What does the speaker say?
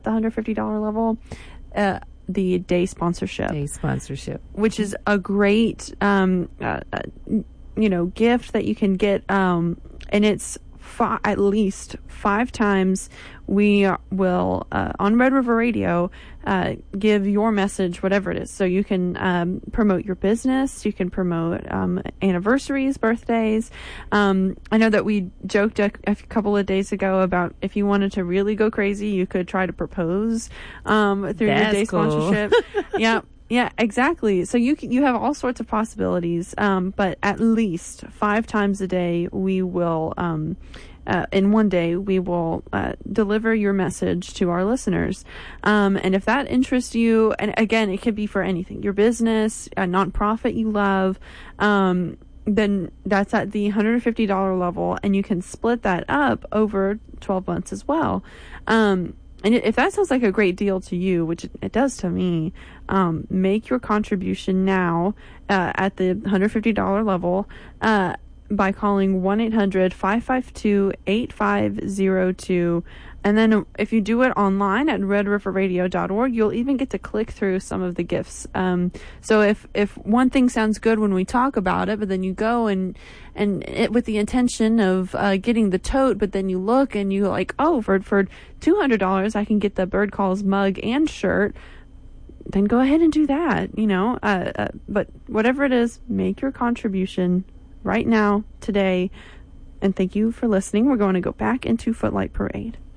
the $150 level, the day sponsorship. Which is a great, gift that you can get. And it's at least 5 times we will, on Red River Radio, give your message, whatever it is. So you can promote your business. You can promote anniversaries, birthdays. I know that we joked a couple of days ago about if you wanted to really go crazy, you could try to propose through your day sponsorship. Yeah, exactly. So you have all sorts of possibilities, but at least 5 times a day we will, in one day, we will deliver your message to our listeners. And if that interests you, and again, it could be for anything, your business, a nonprofit you love, then that's at the $150 level, and you can split that up over 12 months as well. And if that sounds like a great deal to you, which it does to me, make your contribution now at the $150 level by calling 1-800-552-8502. And then if you do it online at redriverradio.org, you'll even get to click through some of the gifts. So if one thing sounds good when we talk about it, but then you go and it, with the intention of getting the tote, but then you look and you like, oh, for $200, I can get the Bird Calls mug and shirt, then go ahead and do that, but whatever it is, make your contribution right now, today. And thank you for listening. We're going to go back into Footlight Parade.